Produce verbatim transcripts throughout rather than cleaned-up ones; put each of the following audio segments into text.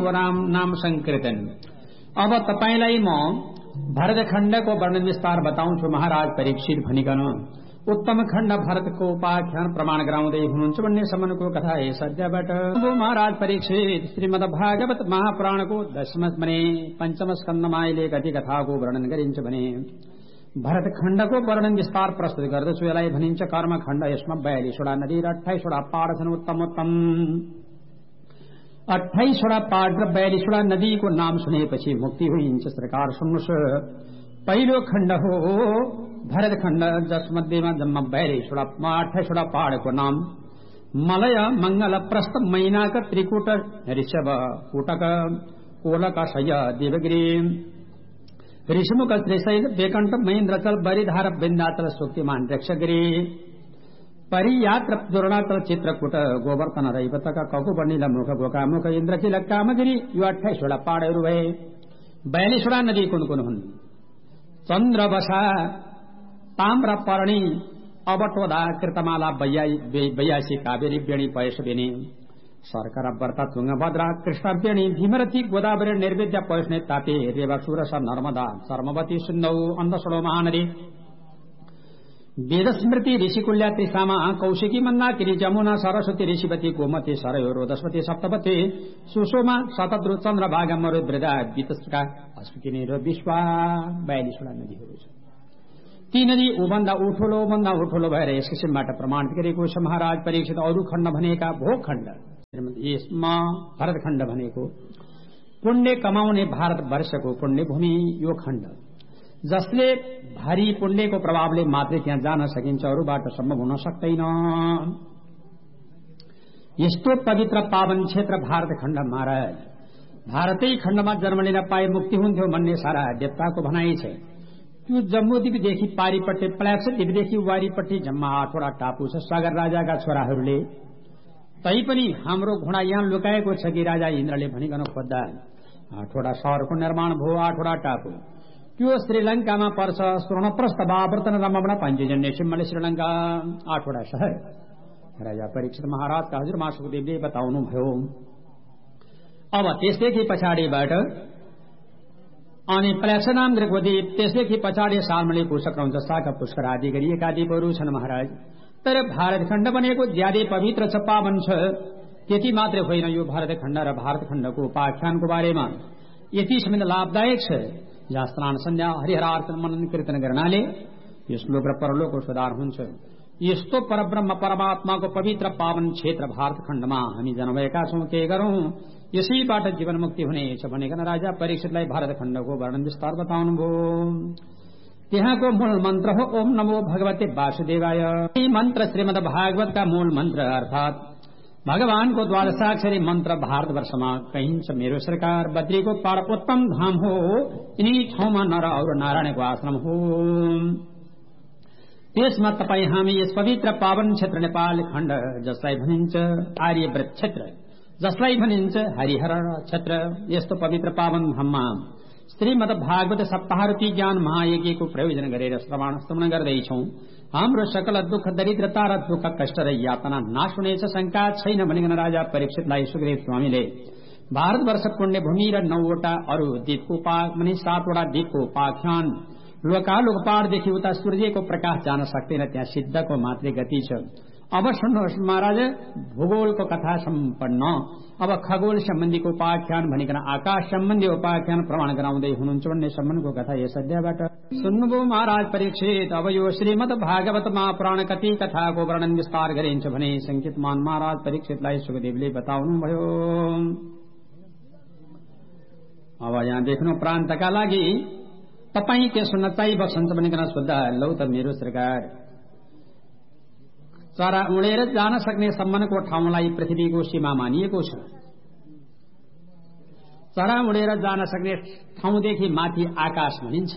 भगवानको राम नाम संकीर्तन। अब तपाईलाई म भरतखण्डको वर्णन विस्तार बताउँछु महाराज परीक्षित भनिकन। उत्तम खण्ड भरतको उपाख्यान प्रमाण गराउँदै हुनुहुन्छ भन्ने सम्मको कथा हे सद्यबाट। महाराज परीक्षित श्रीमद् भागवत महापुराणको दशम भने पञ्चम स्कन्धमा अहिले कति कथाको वर्णन गरिन्छ भने भरतखण्डको वर्णन विस्तार प्रस्तुत गर्दछु। यसलाई भनिन्छ कर्मखण्ड। यसमा बयालीसवटा नदी र अठाइसवटा पहाड़ छन्। उत्तम उत्तम अठाइसवटा पहाड़ र बयालीसवटा नदीको नाम सुनेपछि मुक्ति हुन्छ। सरकार सुन्नुहोस्। पहिलो खण्ड हो भरतखण्ड, जसमध्येमा जम्मा बयालीसवटा अठाइसवटा पहाड़को नाम मलय, मंगल, प्रस्थ, मैनाक, त्रिकुट, ऋषभ, कुटक, कोलक, शय, देवगिरी, ऋषिमुख, त्रिशैल, बेकंठ, महेन्द्रचल, बरिधार, बिन्दाचल, सुक्तिमान, रक्षगिरी, परियात्र, दुर्णाचल, चित्रकूट, गोवर्धन, रैवतक, ककुबनील, मुख, गोकामुख, इन्द्रकील, कामगिरी। यो अठाइसवटा पहाड़हरू भए। बयालीसवटा नदी कुन कुन हुन्? चन्द्रवसा, ताम्रपर्णी, अवटोदा, कृतमाला, बयासी, कावेरी, बेणी, पयसबिनी, सर्कर, व्रता, तुंगभद्रा, कृष्णवेणी, भीमरथी, गोदावरी, निर्विद्या, पयस्ने, तापी, रेवा, सुरस, नर्मदा, सर्मवती, सिन्धु, अन्धसरो, महानदी, वेदस्मृति, ऋषिकुल्या, त्रिसामा, कौशिकी, मन्दाकिनी, जमुना, सरस्वती, ऋषिवती, गोमती, सरयो, रोदस्वती, सप्तवती, सुषोमा, शतद्रु, चन्द्रभागा, मरुद्वृदा, वितस्का, अस्किनी र विश्वा। बयालीसवटा नदीहरू छन्। ती नदी उभन्दा उठोलो भन्दा उठोलो भएर यस किसिमबाट प्रमाणित गरेको छ। महाराज परीक्षित अरू खण्ड भनेका भोगखण्ड, यसमा भरतखण्ड भनेको पुण्य कमाउने भारतवर्षको पुण्य भूमि यो खण्ड, जसले भारी पुण्यको प्रभावले मात्रै त्यहाँ जान सकिन्छ, अरूबाट सम्भव हुन सक्दैन। यस्तो पवित्र पावन क्षेत्र भारतखण्ड। महाराज भारतै खण्डमा जन्म लिन पाए मुक्ति हुन्थ्यो भन्ने सारा देवताको भनाइ छ। त्यो जम्बूद्वीपदेखि पारिपट्टि, प्लाक्सद्वीपदेखि वारिपट्टि जम्मा आठवटा टापु छ सागर राजाका छोराहरूले। तैपनि हाम्रो घोडा यहाँ लुकाएको छ कि राजा इन्द्रले भनिकन खोज्दा आठवटा शहरको निर्माण भयो, आठवटा टापु। त्यो श्रीलंकामा पर्छ। स्वर्णप्रस्थ, बावर्तन, रमवण, पञ्चजन्य, सिम्मल, श्रीलंका आठवटा शहर। राजा परीक्षित महाराजका हजुरमा सुखदेवले बताउनुभयो। अब त्यसदेखि पछाडिबाट अनि प्लेक्सनाम द्विपद्वीप, त्यसदेखि पछाडि सालमली, पुष्करौंच, शाक, पुष्कर आदि गरी एकाधिपहरू छन्। महाराज तर भारतखण्ड भनेको ज्यादै पवित्र छ, पावन छ। त्यति मात्रै होइन, यो भारतखण्ड र भारतखण्डको उपाख्यानको बारेमा यति समेत लाभदायक छ, जहाँ स्नान सन्ध्या हरिहरार्चन मनन कीर्तन गर्नाले यस लोक र परलोकको सुधार हुन्छ। यस्तो परब्रह्म परमात्माको पवित्र पावन क्षेत्र भारतखण्डमा हामी जन्मेका छौं। के गरौं? यसैबाट जीवन मुक्ति हुनेछ भनिकन राजा परीक्षितलाई भारतखण्डको वर्णन विस्तार बताउनुभयो। त्यहाँको मूल मन्त्र हो ओम नमो भगवते वासुदेवाय। यी मन्त्र श्रीमद् भागवतका मूल मन्त्र अर्थात भगवानको द्वादशाक्षरी मन्त्र भारतवर्षमा कहिन्छ। मेरो सरकार बद्रीको पार उत्तम धाम हो। यिनी ठाउँमा नर और नारायणको आश्रम हो। त्यसमा तपाईँ हामी यस पवित्र पावन क्षेत्र नेपाल खण्ड, जसलाई भनिन्छ आर्यव्रत क्षेत्र, जसलाई भनिन्छ हरिहर क्षेत्र, यस्तो पवित्र पावन धाममा श्रीमद् भागवत सप्ताहरूपी ज्ञान महायज्ञको प्रयोजन गरेर श्रवण श्रवण गर्दैछौं। हाम्रो सकल दुःख, दरिद्रता र दुःख, कष्ट र यातना नाश हुनेछ, शंका छैन भनिकन राजा परीक्षितलाई सुखदेव स्वामीले भारतवर्ष पुण्य भूमि र नौवटा अरू द्वीपको माने सातवटा द्वीपको उपाख्यान, लोकालोकपारदेखि उता सूर्यको प्रकाश जान सक्दैन, त्यहाँ सिद्धको मात्रै गति छ। अब सुन्नुहोस् महाराज, भूगोलको कथा सम्पन्न। अब खगोल सम्बन्धीको उपाख्यान भनिकन आकाश सम्बन्धी उपाख्यान प्रमाण गराउँदै हुनुहुन्छ भन्ने सम्बन्धको कथा यस अध्यायबाट सुन्नुभयो महाराज परीक्षित। अब यो श्रीमद् भागवतमा पुराण कति कथाको वर्णन विस्तार गरिन्छ भने संकेतमान महाराज परीक्षितलाई सुखदेवले बताउनुभयो। अब यहाँ देख्नु प्रान्तका लागि तपाईँ के सुन्न चाहिँ बस्नुहुन्छ भनिकन सोद्धा, लौ त मेरो सरकार, चरा उडेर जान सक्ने सम्मको ठाउँलाई पृथ्वीको सीमा मानिएको छ। चरा उडेर जान सक्ने ठाउँदेखि माथि आकाश भनिन्छ।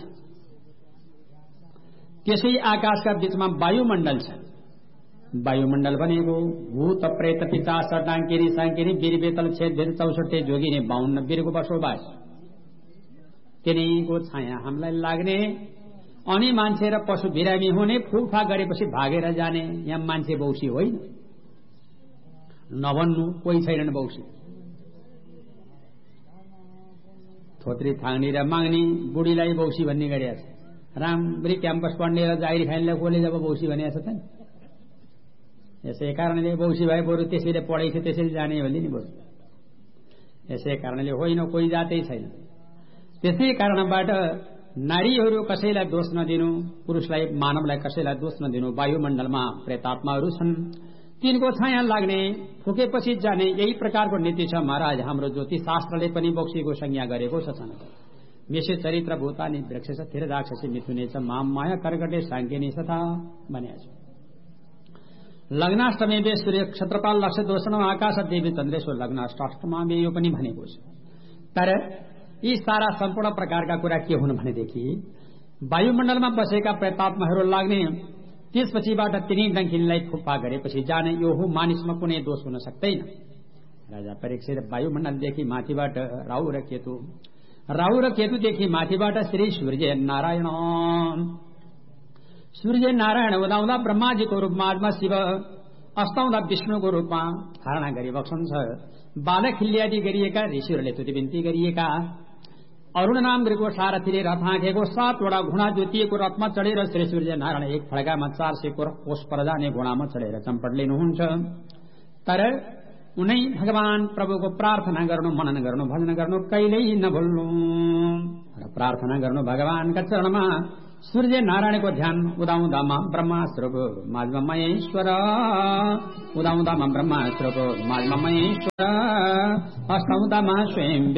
त्यसै आकाशका बीचमा वायुमण्डल छ। वायुमण्डल भनेको भूत, प्रेत, पिशाच, डाङ्केरी, साङ्केरी, वीर, बेतल, छेद, भेद, चौसठी, जोगिने बाहुन्न वीरको बसोबास। तिनीको छाया हामीलाई लाग्ने, अनि मान्छे र पशु बिरामी हुने, फुफा गरेपछि भागेर जाने। यहाँ मान्छे बौसी होइन, नभन्नु कोही छैनन् बौसी। थोत्री थाङ्नी र माग्नी बुढीलाई बौसी भन्ने गरिएको छ। राम्ररी क्याम्पस पढ्ने र जागिरी खानेलाई कसले जब बौसी भनेको छ त। यसै कारणले बौसी भए बरु त्यसैले पढेको थियो त्यसैले जाने भन्ने नि बरु। यसै कारणले होइन, कोही जातै छैन। त्यसै कारणबाट नारीहरू कसैलाई दोष नदिनु, पुरुषलाई मानवलाई कसैलाई दोष नदिनु। वायुमण्डलमा प्रेतात्माहरू छन्, तिनको छाया लाग्ने, फुकेपछि जाने, यही प्रकारको नीति छ महाराज। हाम्रो ज्योतिष शास्त्रले पनि बौसीको संज्ञा गरेको छ। मेषे चरित्र भूतानि वृक्ष थिर राक्षसी मिथुने छ माम माया कर्कटे साङ्केनी सथा भनेको छ। लग्नाष्टमी बे सूर्य क्षत्रपाल लक्ष्य दोषण आकाश देवी चन्द्रेश्वर लग्नाष्टमा बे यो पनि भनेको छ। तर यी सारा सम्पूर्ण प्रकारका कुरा के हुन् भनेदेखि वायुमण्डलमा बसेका प्रेतात्माहरू लाग्ने, त्यसपछिबाट तिनी डङ्खिनीलाई फुप्पा गरेपछि जाने, यो हो मानिसमा कुनै दोष हुन सक्दैन। राजा परीक्षित वायुमण्डलदेखि माथिबाट राहु र केतु, राहु र केतुदेखि माथिबाट श्री सूर्य नारायण, सूर्य नारायण उदाउँदा ब्रह्माजीको रूपमा आत्मा शिव, अस्ताउँदा विष्णुको रूपमा धारणा गरी बक्सन्छ। बालक हिल्यादि गरिएका ऋषिहरूले तुति बिन्ती गरिएका, अरुण नाम गृहको सारथीले रथ हाँकेको सातवटा घुँडा जोतिएको रथमा चढेर श्री सूर्य नारायण एक फड्कामा चार सय कोष पर जाने घुँडामा चढेर चम्पट लिनुहुन्छ। तर उनै भगवान प्रभुको प्रार्थना गर्नु, मनन गर्नु, भजन गर्नु, कहिल्यै नभुल्नु र प्रार्थना गर्नु भगवानका चरणमा। सूर्य नारायणको ध्यान उदाउँदामा ब्रह्मा स्वरूप माझमा महेश्वर, उदाउँदामा ब्रह्मा स्वरूप माझमा महेश्वर, अस्ताउँदामा स्वयं